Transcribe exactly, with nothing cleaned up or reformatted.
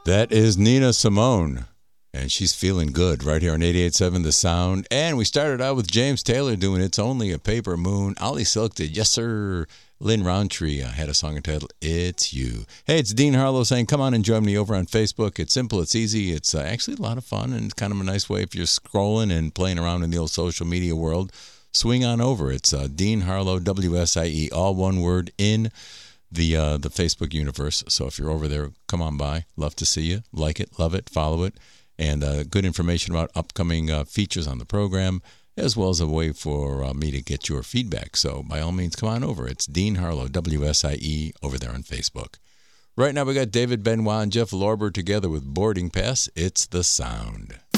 That is Nina Simone, and she's feeling good right here on eighty-eight point seven The Sound. And we started out with James Taylor doing It's Only a Paper Moon. Ollie Silk did Yes Sir. Lynn Roundtree uh, had a song entitled It's You. Hey, it's Dean Harlow saying come on and join me over on Facebook. It's simple, it's easy, it's uh, actually a lot of fun, and kind of a nice way if you're scrolling and playing around in the old social media world. Swing on over. It's uh, Dean Harlow, W S I E, all one word in the uh, the Facebook universe. So if you're over there, come on by. Love to see you. Like it, love it, follow it. And uh, good information about upcoming uh, features on the program, as well as a way for uh, me to get your feedback. So by all means, come on over. It's Dean Harlow, W S I E, over there on Facebook. Right now we got David Benoit and Jeff Lorber together with Boarding Pass. It's The Sound.